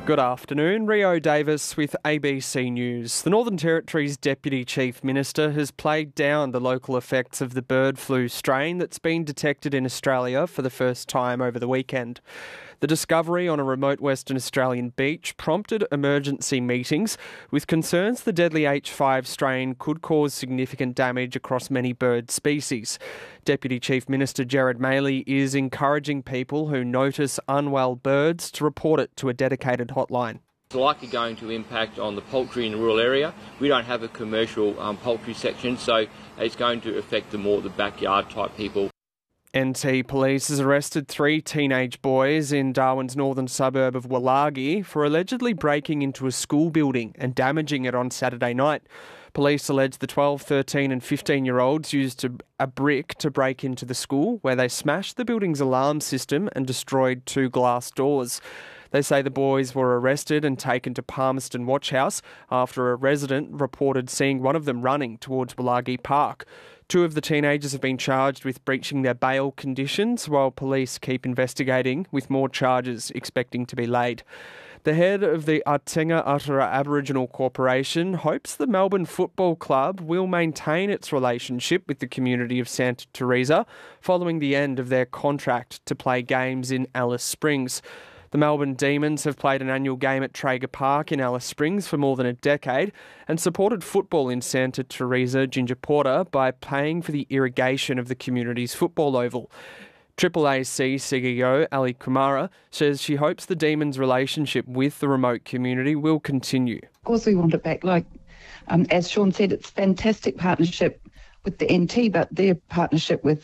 Good afternoon, Rio Davis with ABC News. The Northern Territory's Deputy Chief Minister has played down the local effects of the bird flu strain that's been detected in Australia for the first time over the weekend. The discovery on a remote Western Australian beach prompted emergency meetings with concerns the deadly H5 strain could cause significant damage across many bird species. Deputy Chief Minister Gerard Maley is encouraging people who notice unwell birds to report it to a dedicated hotline. It's likely going to impact on the poultry in the rural area. We don't have a commercial poultry section, so it's going to affect the backyard type people. NT Police has arrested 3 teenage boys in Darwin's northern suburb of Woollahgi for allegedly breaking into a school building and damaging it on Saturday night. Police allege the 12, 13 and 15-year-olds used a brick to break into the school, where they smashed the building's alarm system and destroyed 2 glass doors. They say the boys were arrested and taken to Palmerston Watch House after a resident reported seeing one of them running towards Woollahgi Park. 2 of the teenagers have been charged with breaching their bail conditions, while police keep investigating, with more charges expecting to be laid. The head of the Atenga Atara Aboriginal Corporation hopes the Melbourne Football Club will maintain its relationship with the community of Santa Teresa following the end of their contract to play games in Alice Springs. The Melbourne Demons have played an annual game at Traeger Park in Alice Springs for more than a decade and supported football in Santa Teresa, Ginger Porter, by paying for the irrigation of the community's football oval. AAAC CEO Ali Kumara says she hopes the Demons' relationship with the remote community will continue. Of course we want it back. As Sean said, it's a fantastic partnership with the NT, but their partnership with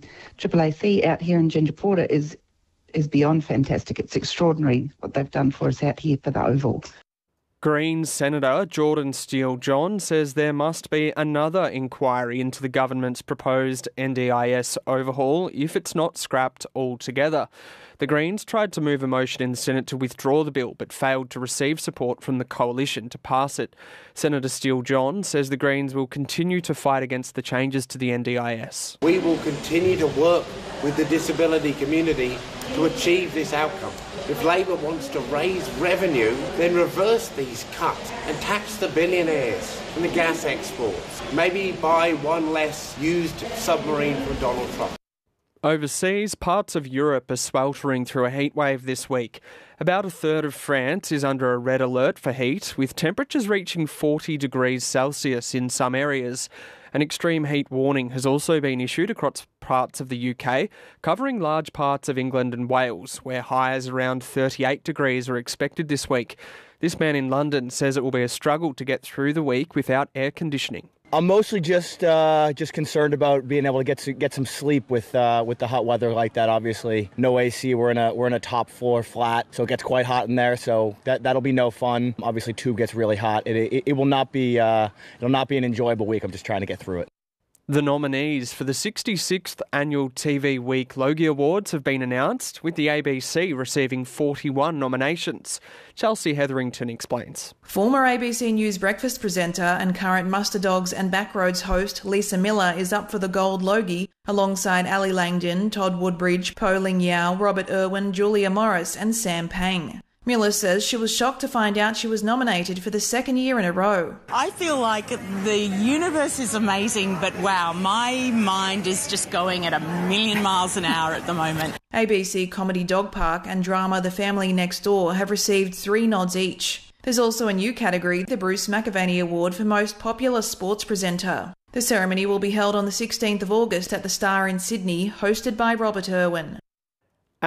AAAC out here in Ginger Porter is beyond fantastic. It's extraordinary what they've done for us out here for the Oval. Greens Senator Jordan Steele-John says there must be another inquiry into the government's proposed NDIS overhaul if it's not scrapped altogether. The Greens tried to move a motion in the Senate to withdraw the bill but failed to receive support from the coalition to pass it. Senator Steele-John says the Greens will continue to fight against the changes to the NDIS. We will continue to work with the disability community to achieve this outcome. If Labor wants to raise revenue, then reverse these cuts and tax the billionaires and the gas exports. Maybe buy one less used submarine from Donald Trump. Overseas, parts of Europe are sweltering through a heatwave this week. About a third of France is under a red alert for heat, with temperatures reaching 40 degrees Celsius in some areas. An extreme heat warning has also been issued across parts of the UK, covering large parts of England and Wales, where highs around 38 degrees are expected this week. This man in London says it will be a struggle to get through the week without air conditioning. I'm mostly just concerned about being able to get some sleep with the hot weather like that. Obviously, no AC. We're in a top floor flat, so it gets quite hot in there. So that'll be no fun. Obviously, tube gets really hot. It will not be it'll not be an enjoyable week. I'm just trying to get through it. The nominees for the 66th Annual TV Week Logie Awards have been announced, with the ABC receiving 41 nominations. Chelsea Hetherington explains. Former ABC News breakfast presenter and current Muster Dogs and Backroads host Lisa Miller is up for the Gold Logie, alongside Ali Langdon, Todd Woodbridge, Po Ling Yao, Robert Irwin, Julia Morris and Sam Pang. Miller says she was shocked to find out she was nominated for the 2nd year in a row. I feel like the universe is amazing, but wow, my mind is just going at 1,000,000 miles an hour at the moment. ABC comedy Dog Park and drama The Family Next Door have received 3 nods each. There's also a new category, the Bruce McAvaney Award for Most Popular Sports Presenter. The ceremony will be held on the 16th of August at the Star in Sydney, hosted by Robert Irwin.